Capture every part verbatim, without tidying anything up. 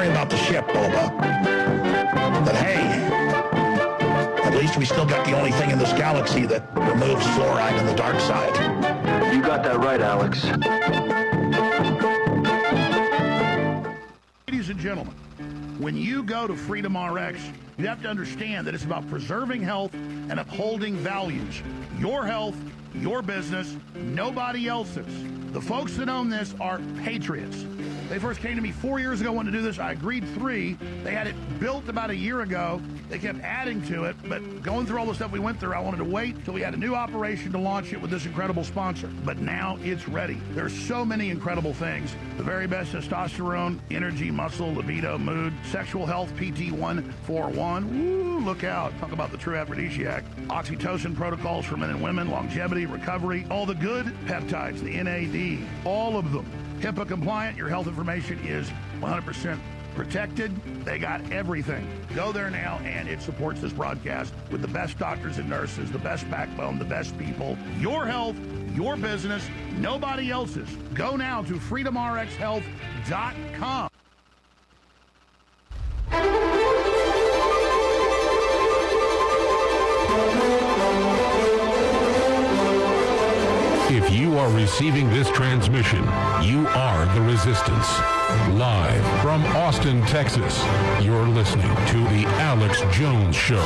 worry about the ship, Boba. But hey, at least we still got the only thing in this galaxy that removes fluoride and the dark side. You got that right, Alex. Ladies and gentlemen, when you go to Freedom R X, you have to understand that it's about preserving health and upholding values. Your health, your business, nobody else's. The folks that own this are patriots. They first came to me four years ago, wanted to do this. I agreed three. They had it built about a year ago. They kept adding to it, but going through all the stuff we went through, I wanted to wait till we had a new operation to launch it with this incredible sponsor. But now it's ready. There's so many incredible things. The very best testosterone, energy, muscle, libido, mood, sexual health, P T one forty-one. Woo, look out. Talk about the true aphrodisiac. Oxytocin protocols for men and women, longevity, recovery, all the good peptides, the N A D, all of them. HIPAA compliant, your health information is one hundred percent protected. They got everything. Go there now, and it supports this broadcast with the best doctors and nurses, the best backbone, the best people. Your health, your business, nobody else's. Go now to freedom r x health dot com. If you are receiving this transmission, you are the Resistance. Live from Austin, Texas, you're listening to The Alex Jones Show.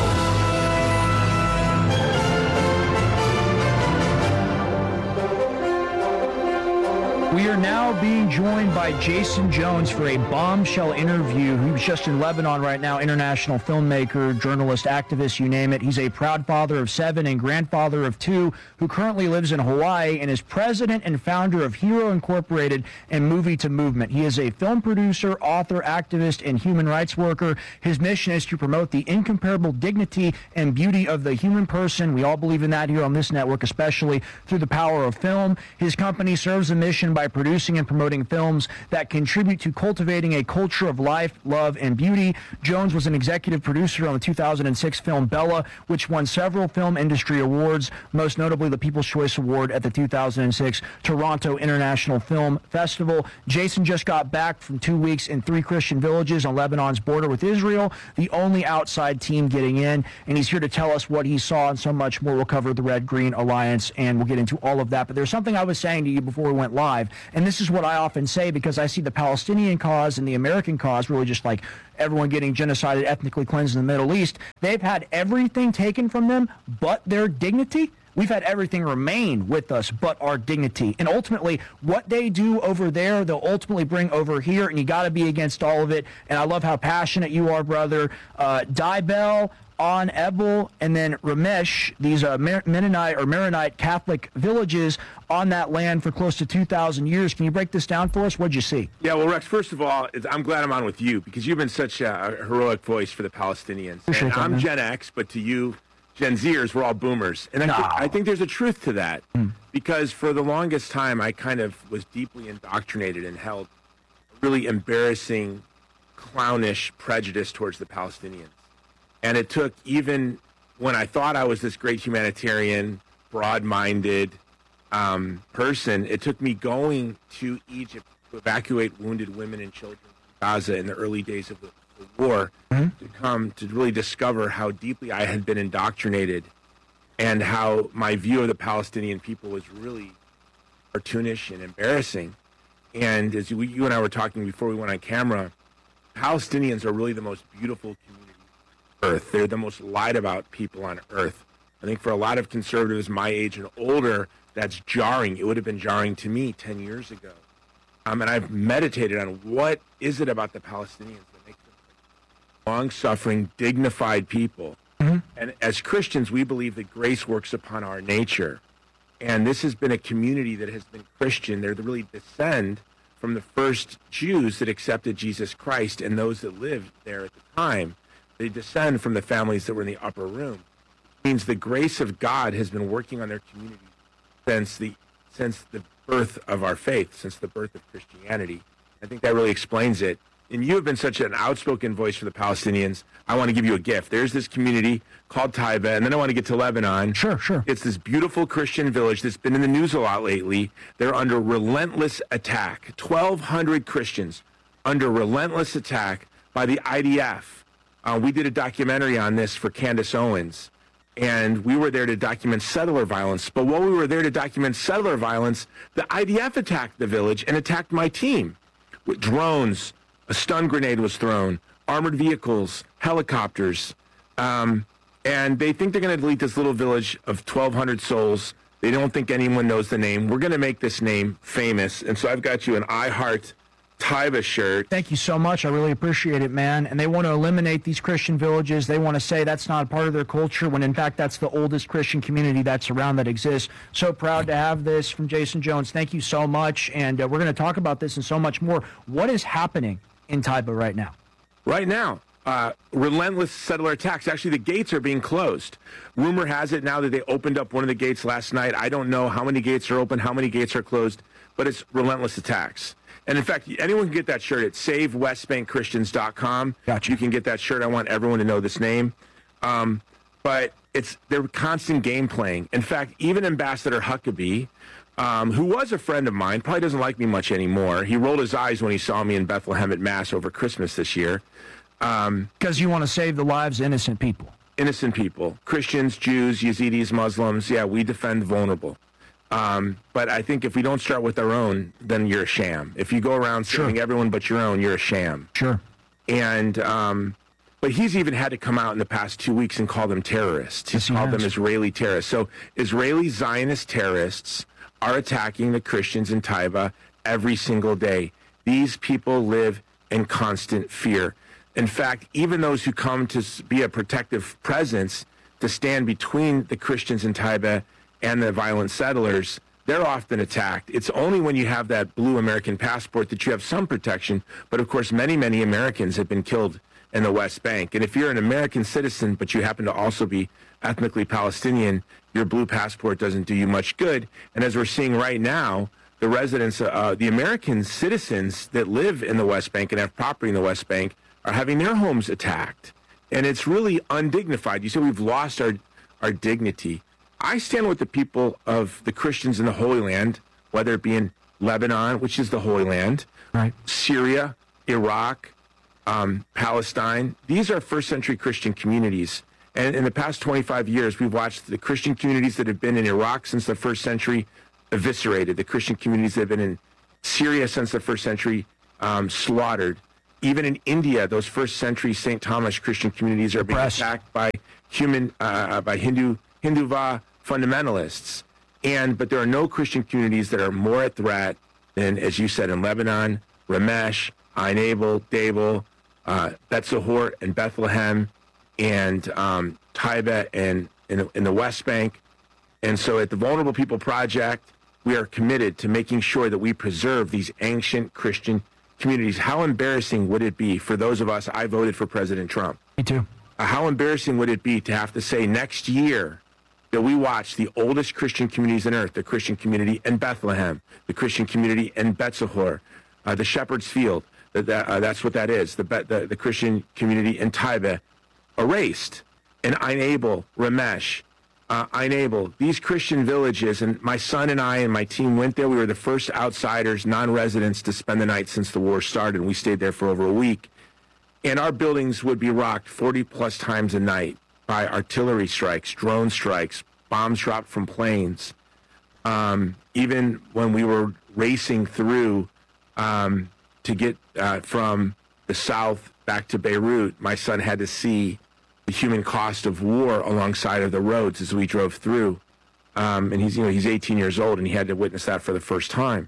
We are now being joined by Jason Jones for a bombshell interview. He was just in Lebanon right now, international filmmaker, journalist, activist, you name it. He's a proud father of seven and grandfather of two who currently lives in Hawaii and is president and founder of Hero Incorporated and Movie to Movement. He is a film producer, author, activist, and human rights worker. His mission is to promote the incomparable dignity and beauty of the human person. We all believe in that here on this network, especially through the power of film. His company serves a mission by by producing and promoting films that contribute to cultivating a culture of life, love, and beauty. Jones was an executive producer on the two thousand six film Bella, which won several film industry awards, most notably the People's Choice Award at the two thousand six Toronto International Film Festival. Jason just got back from two weeks in three Christian villages on Lebanon's border with Israel, the only outside team getting in, and he's here to tell us what he saw and so much more. We'll cover the Red Green Alliance, and we'll get into all of that. But there's something I was saying to you before we went live, and this is what I often say because I see the Palestinian cause and the American cause really just like everyone getting genocided, ethnically cleansed in the Middle East. They've had everything taken from them but their dignity. We've had everything remain with us but our dignity. And ultimately, what they do over there, they'll ultimately bring over here, and you got to be against all of it. And I love how passionate you are, brother. Uh, Dibel, On Ebel, and then Ramesh, these uh, Mennonite or Maronite Catholic villages on that land for close to two thousand years. Can you break this down for us? What'd you see? Yeah, well, Rex, first of all, I'm glad I'm on with you because you've been such a heroic voice for the Palestinians. Appreciate and that, I'm man. Gen X, but to you, Gen Zers, we're all boomers. And I, No. th- I think there's a truth to that Mm. because for the longest time, I kind of was deeply indoctrinated and held a really embarrassing, clownish prejudice towards the Palestinians. And it took, even when I thought I was this great humanitarian, broad-minded um, person, it took me going to Egypt to evacuate wounded women and children from Gaza in the early days of the, the war Mm-hmm. to come to really discover how deeply I had been indoctrinated and how my view of the Palestinian people was really cartoonish and embarrassing. And as you, you and I were talking before we went on camera, Palestinians are really the most beautiful community on earth. They're the most lied about people on earth. I think for a lot of conservatives my age and older, that's jarring. It would have been jarring to me ten years ago. Um, and I've meditated on what is it about the Palestinians that makes them long-suffering, dignified people. Mm-hmm. And as Christians, we believe that grace works upon our nature. And this has been a community that has been Christian. They're really descend from the first Jews that accepted Jesus Christ and those that lived there at the time. They descend from the families that were in the upper room. It means the grace of God has been working on their community since the since the birth of our faith, since the birth of Christianity. I think that really explains it. And you have been such an outspoken voice for the Palestinians. I want to give you a gift. There's this community called Taiba, and then I want to get to Lebanon. Sure, sure. It's this beautiful Christian village that's been in the news a lot lately. They're under relentless attack. twelve hundred Christians under relentless attack by the I D F. Uh, we did a documentary on this for Candace Owens, and we were there to document settler violence. But while we were there to document settler violence, the I D F attacked the village and attacked my team with drones. A stun grenade was thrown, armored vehicles, helicopters, um, and they think they're going to delete this little village of twelve hundred souls. They don't think anyone knows the name. We're going to make this name famous, and so I've got you an I Heart Taiba shirt. Thank you so much. I really appreciate it, man. And they want to eliminate these Christian villages. They want to say that's not a part of their culture, when in fact that's the oldest Christian community that's around that exists. So proud to have this from Jason Jones. Thank you so much. And uh, we're going to talk about this and so much more. What is happening in Taiba right now? Right now, uh, relentless settler attacks. Actually, the gates are being closed. Rumor has it now that they opened up one of the gates last night. I don't know how many gates are open, how many gates are closed, but it's relentless attacks. And in fact, anyone can get that shirt at save west bank christians dot com. Gotcha. You can get that shirt. I want everyone to know this name. Um, but it's they're constant game playing. In fact, even Ambassador Huckabee, um, who was a friend of mine, probably doesn't like me much anymore. He rolled his eyes when he saw me in Bethlehem at Mass over Christmas this year. Because um, you want to save the lives of innocent people. Innocent people. Christians, Jews, Yazidis, Muslims. Yeah, we defend the vulnerable. Um, but I think if we don't start with our own, then you're a sham. If you go around saving sure. everyone but your own, you're a sham. Sure. And, um, but he's even had to come out in the past two weeks and call them terrorists. He's yes, called he them Israeli terrorists. So Israeli Zionist terrorists are attacking the Christians in Taiba every single day. These people live in constant fear. In fact, even those who come to be a protective presence to stand between the Christians in Taiba and the violent settlers, they're often attacked. It's only when you have that blue American passport that you have some protection. But of course, many, many Americans have been killed in the West Bank. And if you're an American citizen, but you happen to also be ethnically Palestinian, your blue passport doesn't do you much good. And as we're seeing right now, the residents, uh, the American citizens that live in the West Bank and have property in the West Bank are having their homes attacked. And it's really undignified. You say we've lost our, our dignity. I stand with the people of the Christians in the Holy Land, whether it be in Lebanon, which is the Holy Land, right. Syria, Iraq, um, Palestine. These are first century Christian communities. And in the past twenty-five years, we've watched the Christian communities that have been in Iraq since the first century eviscerated, the Christian communities that have been in Syria since the first century um, slaughtered. Even in India, those first century Saint Thomas Christian communities are being Press. attacked by human, uh, by Hindu, Hinduva fundamentalists. And, but there are no Christian communities that are more at threat than, as you said, in Lebanon, Ramesh, Ein Abel, Dable, uh, Betzahor, and Bethlehem, and um, Taiba, and in the, in the West Bank. And so at the Vulnerable People Project, we are committed to making sure that we preserve these ancient Christian communities. How embarrassing would it be for those of us, I voted for President Trump. Me too. Uh, how embarrassing would it be to have to say next year that we watch the oldest Christian communities on earth, the Christian community in Bethlehem, the Christian community in Betzahor, uh, the Shepherd's Field, that, that, uh, that's what that is, the, the, the Christian community in Taiba, erased. And Ein Abel, Ramesh, uh, Ein Abel, these Christian villages, and my son and I and my team went there. We were the first outsiders, non-residents, to spend the night since the war started, and we stayed there for over a week. And our buildings would be rocked forty plus times a night by artillery strikes, drone strikes, bombs dropped from planes. Um, even when we were racing through um, to get uh, from the south back to Beirut, my son had to see the human cost of war alongside of the roads as we drove through. Um, and he's, you know, he's eighteen years old, and he had to witness that for the first time.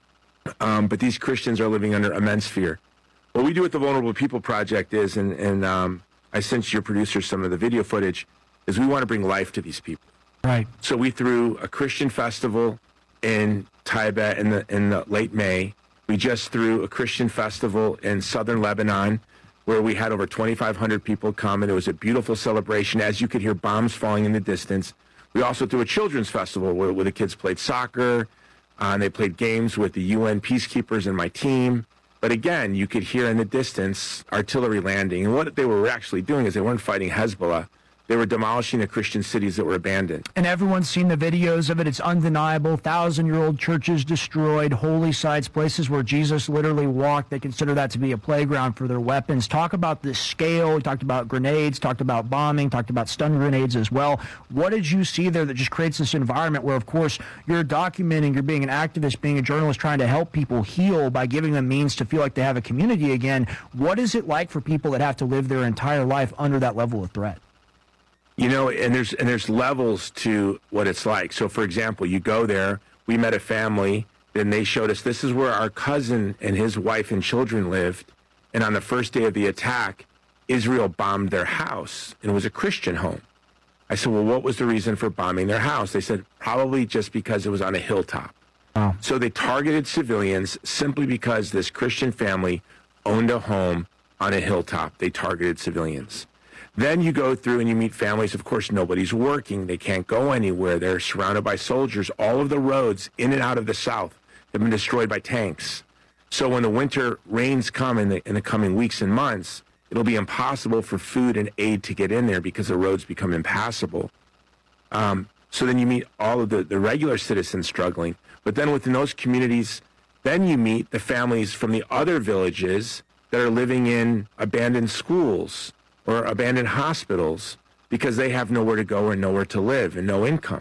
Um, but these Christians are living under immense fear. What we do at the Vulnerable People Project is, and, and um, I sent your producer some of the video footage, is we want to bring life to these people. Right. So we threw a Christian festival in Taiba in the in the late May. We just threw a Christian festival in southern Lebanon, where we had over twenty-five hundred people come, and it was a beautiful celebration. As you could hear bombs falling in the distance. We also threw a children's festival where, where the kids played soccer, uh, and they played games with the U N peacekeepers and my team. But again, you could hear in the distance artillery landing. And what they were actually doing is they weren't fighting Hezbollah. They were demolishing the Christian cities that were abandoned. And everyone's seen the videos of it. It's undeniable. Thousand-year-old churches destroyed, holy sites, places where Jesus literally walked. They consider that to be a playground for their weapons. Talk about the scale. We talked about grenades, talked about bombing, talked about stun grenades as well. What did you see there that just creates this environment where, of course, you're documenting, you're being an activist, being a journalist, trying to help people heal by giving them means to feel like they have a community again? What is it like for people that have to live their entire life under that level of threat? You know, and there's and there's levels to what it's like. So, for example, you go there, we met a family, then they showed us this is where our cousin and his wife and children lived. And on the first day of the attack, Israel bombed their house, and it was a Christian home. I said, well, what was the reason for bombing their house? They said, probably just because it was on a hilltop. Oh. So they targeted civilians simply because this Christian family owned a home on a hilltop. They targeted civilians. Then you go through and you meet families. Of course, nobody's working. They can't go anywhere. They're surrounded by soldiers. All of the roads in and out of the south have been destroyed by tanks. So when the winter rains come in the, in the coming weeks and months, it'll be impossible for food and aid to get in there because the roads become impassable. Um, so then you meet all of the, the regular citizens struggling. But then within those communities, then you meet the families from the other villages that are living in abandoned schools or abandoned hospitals because they have nowhere to go or nowhere to live and no income.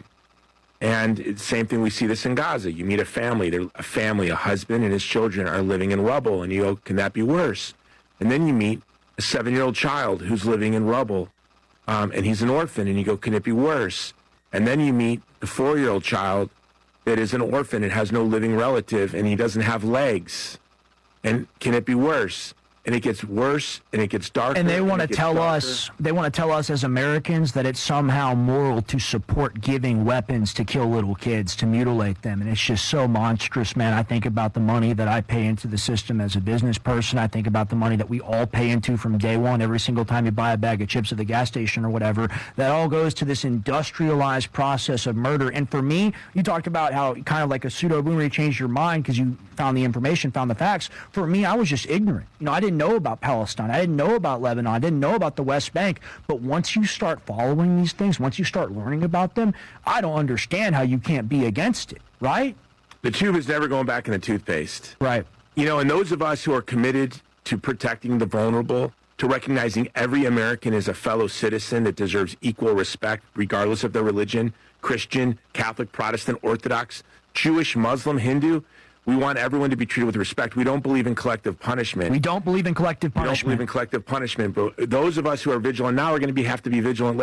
And it's the same thing, we see this in Gaza. You meet a family, they're a family, a husband and his children are living in rubble, and you go, can that be worse? And then you meet a seven-year-old child who's living in rubble, um, and he's an orphan, and you go, can it be worse? And then you meet a four-year-old child that is an orphan and has no living relative, and he doesn't have legs. And can it be worse? And it gets worse, and it gets darker. And they want to tell darker. us, they want to tell us as Americans that it's somehow moral to support giving weapons to kill little kids, to mutilate them. And it's just so monstrous, man. I think about the money that I pay into the system as a business person. I think about the money that we all pay into from day one, every single time you buy a bag of chips at the gas station or whatever. That all goes to this industrialized process of murder. And for me, you talked about how kind of like a pseudo-boomer, you changed your mind because you found the information, found the facts. For me, I was just ignorant. You know, I didn't know about Palestine. I didn't know about Lebanon. I didn't know about the West Bank. But once you start following these things, once you start learning about them, I don't understand how you can't be against it, right? The tube is never going back in the toothpaste. Right. You know, and those of us who are committed to protecting the vulnerable, to recognizing every American is a fellow citizen that deserves equal respect, regardless of their religion, Christian, Catholic, Protestant, Orthodox, Jewish, Muslim, Hindu, we want everyone to be treated with respect. We don't believe in collective punishment. We don't believe in collective punishment. We don't believe in collective punishment, but those of us who are vigilant now are going to be have to be vigilant later.